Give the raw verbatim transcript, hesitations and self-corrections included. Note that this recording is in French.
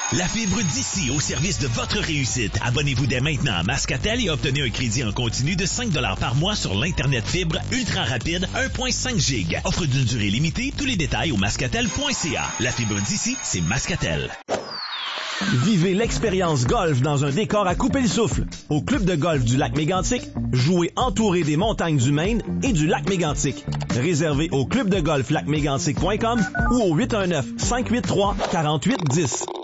La fibre d'ici au service de votre réussite. Abonnez-vous dès maintenant à Mascatel et obtenez un crédit en continu de cinq dollars par mois sur l'Internet fibre ultra rapide un virgule cinq giga. Offre d'une durée limitée. Tous les détails au mascatel point c a. La fibre d'ici, c'est Mascatel. Vivez l'expérience golf dans un décor à couper le souffle. Au club de golf du lac Mégantic, jouez entouré des montagnes du Maine et du lac Mégantic. Réservez au club de golf lac mégantic point com ou au huit un neuf, cinq huit trois, quatre huit un zéro.